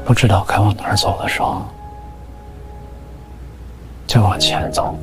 不知道该往哪儿走的时候，就往前走。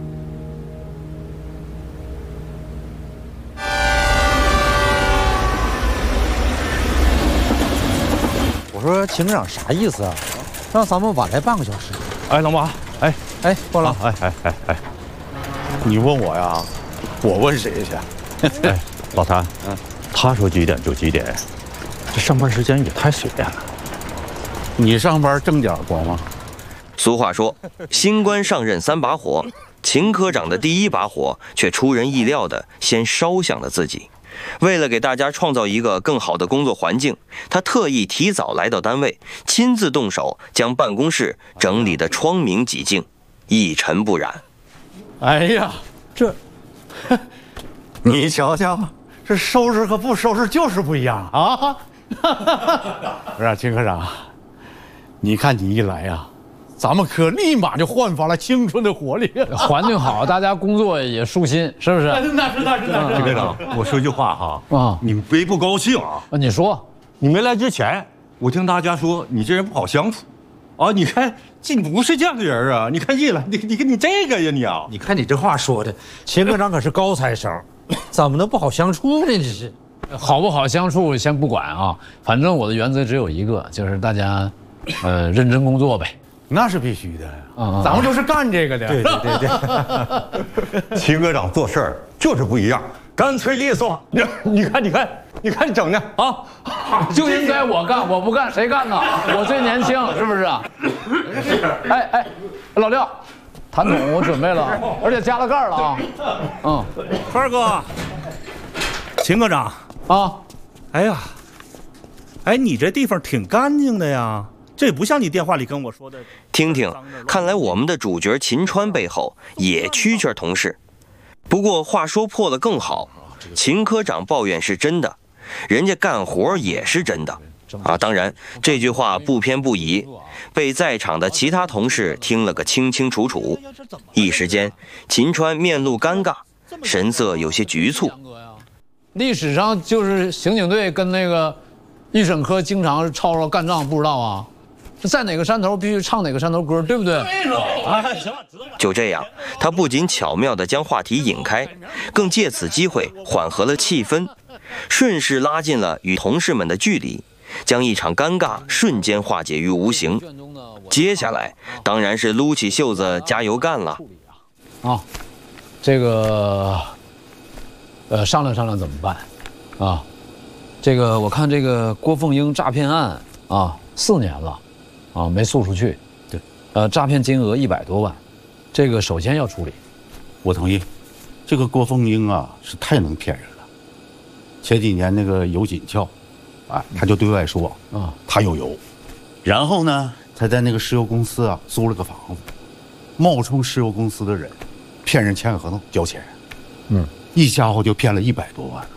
我说秦科长啥意思啊？让咱们晚来半个小时。 哎，老马，哎， 过来， 哎，你问我呀？我问谁去？哎，老谭，他说几点就几点，这上班时间也太随便了。你上班正点过吗？ 俗话说，新官上任3把火，秦科长的第1把火却出人意料的先烧向了自己。为了给大家创造一个更好的工作环境，他特意提早来到单位，亲自动手将办公室整理得窗明几净，一尘不染。 哎呀，这，你瞧瞧，这收拾和不收拾就是不一样啊！不是秦科长，你看你一来呀，咱们可立马就焕发了青春的活力。 环境好，大家工作也舒心，是不是？ 那是。 秦科长，我说句话哈，你别不高兴啊。 你说， 你没来之前，我听大家说你这人不好相处，啊，你看这不是这样的人啊！你看一来，你这个呀你啊！ 你看你这话说的，秦科长可是高材生，怎么能不好相处呢？这是， 好不好相处先不管啊，反正我的原则只有一个，就是大家，认真工作呗。 那是必须的，咱们就是干这个的。 对。秦科长做事儿就是不一样，干脆利索。你看你整的啊， 就应该我干，我不干谁干呢？我最年轻，是不是？哎，老六，痰桶我准备了，而且加了盖了啊。 川儿哥，秦科长啊， 哎呀，哎，你这地方挺干净的呀。这不像你电话里跟我说的。 听听，看来我们的主角秦川背后也蛐蛐同事。不过话说破了更好，秦科长抱怨是真的，人家干活也是真的啊。当然，这句话不偏不倚，被在场的其他同事听了个清清楚楚。一时间，秦川面露尴尬，神色有些局促。 历史上就是刑警队跟那个预审科经常吵吵干仗，不知道啊？在哪个山头必须唱哪个山头歌，对不对？ 就这样，他不仅巧妙地将话题引开，更借此机会缓和了气氛，顺势拉近了与同事们的距离，将一场尴尬瞬间化解于无形。接下来当然是撸起袖子加油干了。 啊，这个，商量商量怎么办？啊，这个我看这个郭凤英诈骗案啊，4年了。啊，没诉出去，对，诈骗金额100多万，这个首先要处理。 我同意，这个郭凤英啊是太能骗人了。前几年那个尤锦俏，啊，他就对外说啊，他有油，然后呢，他在那个石油公司啊租了个房子，冒充石油公司的人，骗人签个合同交钱，一家伙就骗了100多万。